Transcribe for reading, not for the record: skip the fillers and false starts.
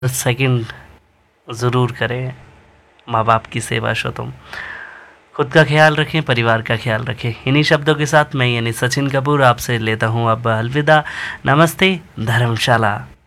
Second ज़रूर करें। माँ बाप की सेवा शो तुम। खुद का ख्याल रखें, परिवार का ख्याल रखें। इन्हीं शब्दों के साथ मैं यानी सचिन कपूर आपसे लेता हूँ अब अलविदा। नमस्ते धर्मशाला।